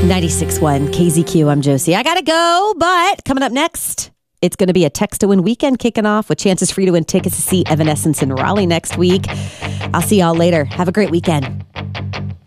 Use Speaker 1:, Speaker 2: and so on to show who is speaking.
Speaker 1: 96.1 KZQ, I'm Josie. I gotta go, but coming up next, it's going to be a Text to Win weekend kicking off with chances for you to win tickets to see Evanescence in Raleigh next week. I'll see y'all later. Have a great weekend.